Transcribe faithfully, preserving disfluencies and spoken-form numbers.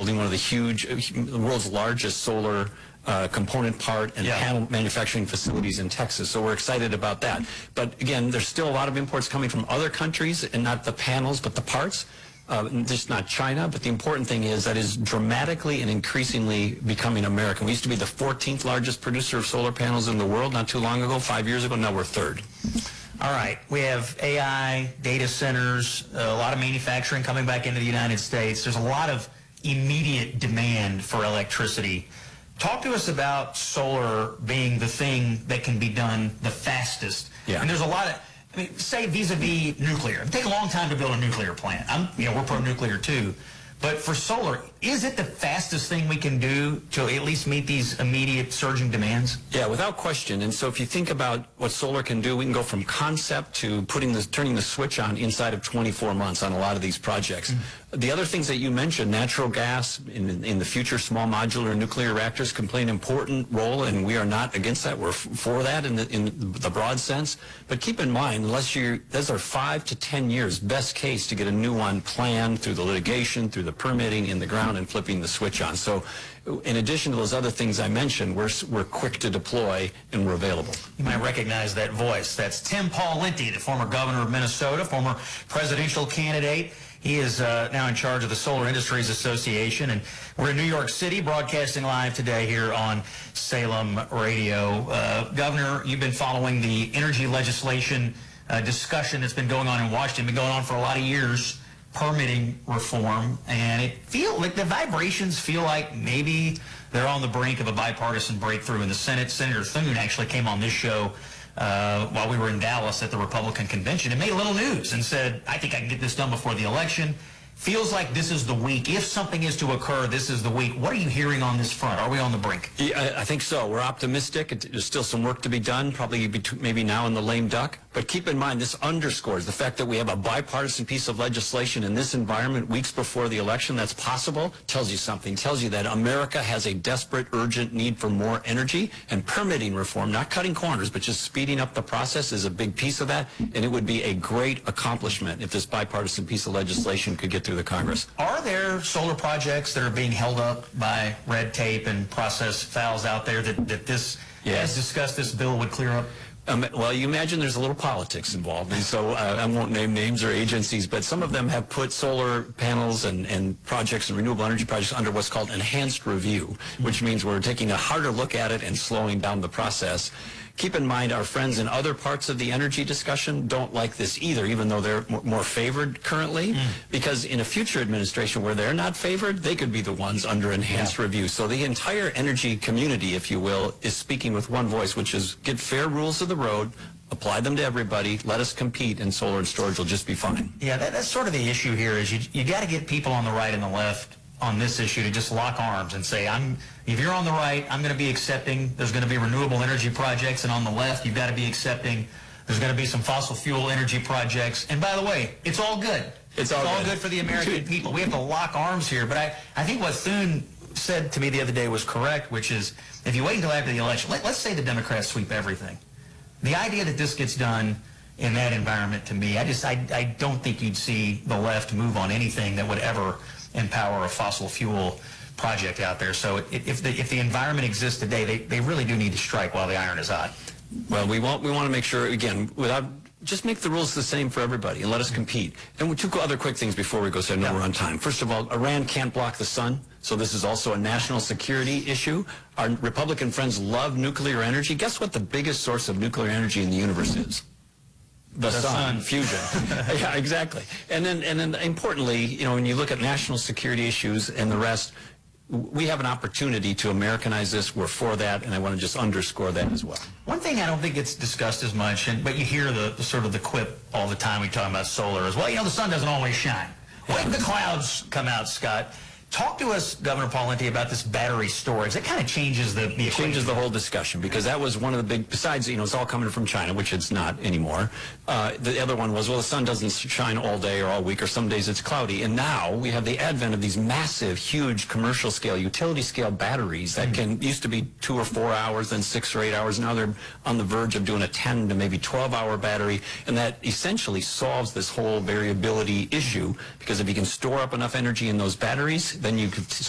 building one of the huge, the world's largest solar uh, component part and yeah. panel manufacturing facilities in Texas. So we're excited about that. But again, there's still a lot of imports coming from other countries, and not the panels, but the parts. Uh, just not China, but the important thing is that is dramatically and increasingly becoming American. We used to be the fourteenth largest producer of solar panels in the world not too long ago, five years ago. Now we're third. All right, we have A I, data centers, a lot of manufacturing coming back into the United States. There's a lot of immediate demand for electricity. Talk to us about solar being the thing that can be done the fastest. Yeah. And there's a lot of, I mean, say vis-a-vis nuclear. It takes a long time to build a nuclear plant. I'm, you know, we're pro-nuclear too. But for solar, is it the fastest thing we can do to at least meet these immediate surging demands? Yeah, without question. And so if you think about what solar can do, we can go from concept to putting the, turning the switch on inside of twenty-four months on a lot of these projects. Mm-hmm. The other things that you mentioned, natural gas, in, in the future, small modular nuclear reactors can play an important role, and we are not against that. We're f for that in the, in the broad sense. But keep in mind, unless you, those are five to ten years, best case, to get a new one planned through the litigation, through the permitting in the ground, and flipping the switch on. So in addition to those other things I mentioned, we're, we're quick to deploy and we're available. You might recognize that voice. That's Tim Pawlenty, the former governor of Minnesota, former presidential candidate. He is uh, now in charge of the Solar Industries Association, and we're in New York City, broadcasting live today here on Salem Radio. Uh, Governor, you've been following the energy legislation uh, discussion that's been going on in Washington, been going on for a lot of years, permitting reform, and it feel like the vibrations feel like maybe they're on the brink of a bipartisan breakthrough in the Senate. Senator Thune actually came on this show Uh, while we were in Dallas at the Republican convention and made a little news and said, I think I can get this done before the election. Feels like this is the week. If something is to occur, this is the week. What are you hearing on this front? Are we on the brink? Yeah, I think so. We're optimistic. There's still some work to be done, probably maybe now in the lame duck. But keep in mind, this underscores the fact that we have a bipartisan piece of legislation in this environment weeks before the election that's possible. Tells you something. Tells you that America has a desperate, urgent need for more energy, and permitting reform, not cutting corners, but just speeding up the process, is a big piece of that. And it would be a great accomplishment if this bipartisan piece of legislation could get through the Congress. Are there solar projects that are being held up by red tape and process fouls out there that, that this, yes. as discussed, this bill would clear up? Um, well, you imagine there's a little politics involved, and so uh, I won't name names or agencies, but some of them have put solar panels and, and projects and renewable energy projects under what's called enhanced review, which means we're taking a harder look at it and slowing down the process. Keep in mind, our friends in other parts of the energy discussion don't like this either, even though they're more favored currently, mm. because in a future administration where they're not favored, they could be the ones under enhanced yeah. review. So the entire energy community, if you will, is speaking with one voice, which is get fair rules of the road, apply them to everybody, let us compete, and solar and storage will just be fine. Yeah, that, that's sort of the issue here, is you, you got to get people on the right and the left on this issue to just lock arms and say, I'm, if you're on the right, I'm going to be accepting there's going to be renewable energy projects, and on the left, you've got to be accepting there's going to be some fossil fuel energy projects. And by the way, it's all good. It's all, it's all good. good for the American people. We have to lock arms here. But I, I think what Thune said to me the other day was correct, which is if you wait until after the election, let, let's say the Democrats sweep everything. The idea that this gets done in that environment, to me, I just I, I don't think you'd see the left move on anything that would ever empower a fossil fuel project out there. So if the, if the environment exists today, they, they really do need to strike while the iron is hot. Well, we want, we want to make sure, again, without, just make the rules the same for everybody and let us compete. And two other quick things before we go, so I know yeah. we're on time. First of all, Iran can't block the sun, so this is also a national security issue. Our Republican friends love nuclear energy. Guess what the biggest source of nuclear energy in the universe is? The, the sun, sun fusion. Yeah, exactly. And then, and then importantly, you know, when you look at national security issues and the rest, we have an opportunity to Americanize this. We're for that, and I want to just underscore that as well. One thing I don't think gets discussed as much, and but you hear the, the sort of the quip all the time we talk about solar as well. You know, the sun doesn't always shine. Wait till the clouds come out, Scott. Talk to us, Governor Pawlenty, about this battery storage. That kind of changes the, the It changes the whole discussion, because that was one of the big, besides, you know, it's all coming from China, which it's not anymore. Uh, the other one was, well, the sun doesn't shine all day or all week, or some days it's cloudy. And now we have the advent of these massive, huge commercial scale, utility scale batteries that can, used to be two or four hours, then six or eight hours. Now they're on the verge of doing a ten to maybe twelve hour battery. And that essentially solves this whole variability issue, because if you can store up enough energy in those batteries, then you could